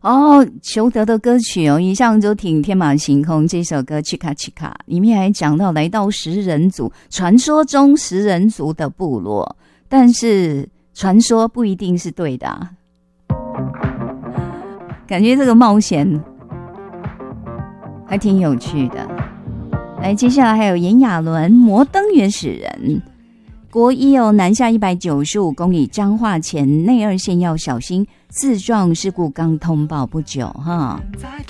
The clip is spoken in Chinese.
哦，裘德的歌曲哦，一向就挺天马行空。这首歌《奇卡奇卡》里面还讲到来到食人族，传说中食人族的部落，但是传说不一定是对的啊。感觉这个冒险还挺有趣的。来，接下来还有炎亚纶《摩登原始人》。国一哦，南下195公里，彰化前内二线要小心，自撞事故刚通报不久哈。